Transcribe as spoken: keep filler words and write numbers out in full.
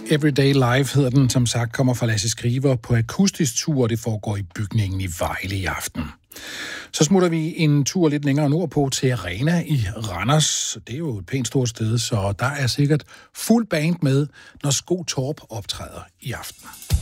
Everyday Life hedder den, som sagt, kommer fra Lasse Skriver på akustisk tur, og det foregår i bygningen i Vejle i aften. Så smutter vi en tur lidt længere nordpå til Arena i Randers. Det er jo et pænt stort sted, så der er sikkert fuld band med, når Sko Torp optræder i aften.